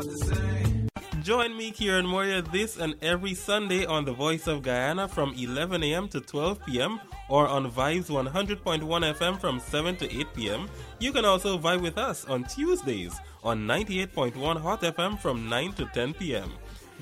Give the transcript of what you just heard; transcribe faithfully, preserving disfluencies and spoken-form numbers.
Join me, Kieran Moria, this and every Sunday on The Voice of Guyana from eleven a.m. to twelve p.m. or on Vibes one hundred point one F M from seven to eight p.m. You can also vibe with us on Tuesdays on ninety-eight point one Hot F M from nine to ten p.m.